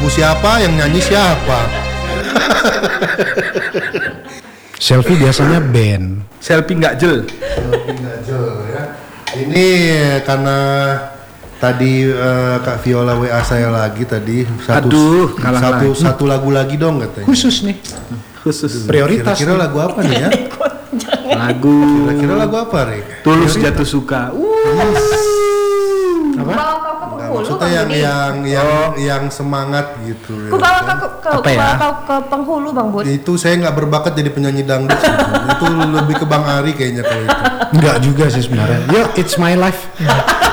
lagu siapa, yang nyanyi siapa. Selfie biasanya band. Selfie nggak jel. Ya. Ini karena tadi Kak Viola WA saya lagi tadi satu lagu lagi dong katanya. Khusus nih. Khusus. Prioritas. Kira-kira lagu apa nih ya? Kira-kira lagu apa nih? Tulus Jatuh Suka. Apa? Maksudnya yang semangat gitu. Ku bawa kau ke penghulu Bang Bud. Itu saya nggak berbakat jadi penyanyi dangdut. Itu lebih ke Bang Ari kayaknya kalau itu. Enggak juga sih sebenarnya. Yo, it's my life.